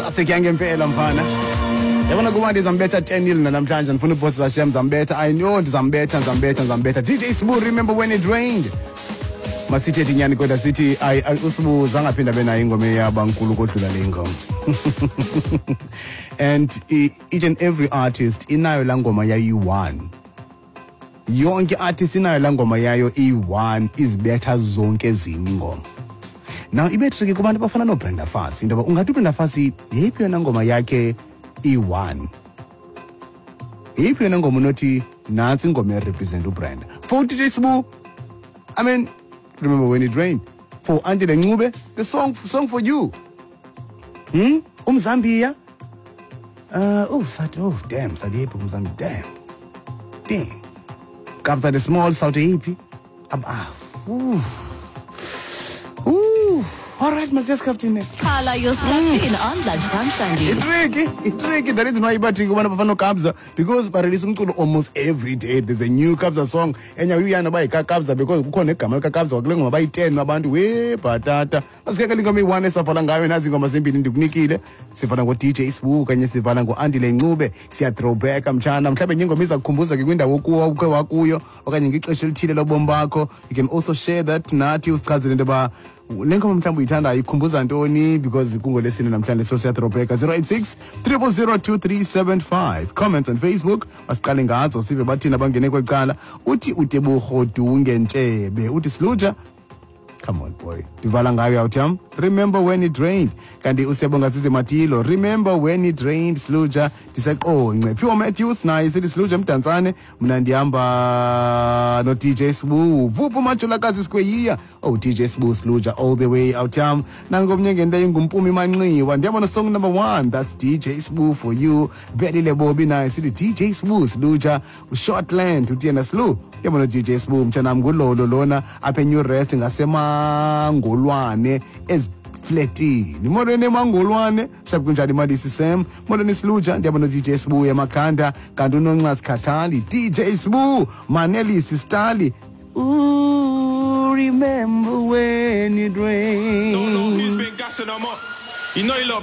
Sekuyangempela mfana. Yabona kuba ndizambetha 10-0 namhlanje ndifuna ibhosi zaShem ndizambetha. I know ndizambetha. DJ Sbu, remember when it rained. Masithethe inyani kodwa sithi uSbu zangaphinda benayo ingoma yabankulu kodlula le ngoma. And each and every artist inayo la ngoma yayi-1. Yonke artist inayo la ngoma yayo i-1 izibetha zonke ezinye ingoma. Now ibe tricky kubantu bafana no Brenda Fassie. Ngoba ungathi Brenda Fassie yiphi yona ngoma yakhe i-1. Yiphi yona ngoma unothi nansi ingoma erepresent uBrenda. For DJ Sbu, I mean, remember when it rained. For Andile Ncube, the song for you. Zambia. Damn, Sadiyepi Zambia. Damn. Kabza the small South Epi. All right, must just captain it. Carla, you're starting on lunchtime Sunday. It's tricky. That is why you battery one of no Kabza because by releasing almost every day there's a new Kabza song. And you are buy Kabza because you connect Kamal Kabza or going buy 10 about way patata. Mas kakalinga me one sapalanga and as you come simple into Nikile. Sifanango DJ Sbu, and yes, Sifanango Andile Ncube, Sia throwback, I'm clapping you miss a kumbuza Gwinda Wakuyo, or can you get a Chile Bombako. You can also share that Natius cousin in the bar. Lenko mtambu itanda ikumbuza Antoni because kungo lesson na mtanda social tropeka 086-0002375. Comments on Facebook masikale ngazo sibe bathi nabangene kwecala uthi uTebogo Ntshebe uthi Sluja. Come on boy, divala ngayo awutham. Remember when it rained. Kanti usebonga size Matilo. Remember when it rained Sluja diseqonce. Pure Matthews naye sithi Sluja mdantsane mina ndihamba no DJ Sbu. Vuphu Matholakazi Square. Oh DJ Sbu Sluja all the way awutham. Nangomnyenge nto ingumpumi Manxiwa. Ndiyabona song number 1. That's DJ Sbu for you. Belile Bobby naye sithi DJ Sbu Sluja. Shortland uthi yena Slu. Yabona DJ Sbu mtshana ngulolo lona apha New Rest ngasemangolwane ezifletini modweni emangolwane mhlawumbe kunjani imali sisem modweni Sluja ndiyabona DJ Sbu emakhanda kanti uNoncasi Khathali DJ Sbu Manelisi Stali. Remember when it rained. No, he's been gassing them up. You know he love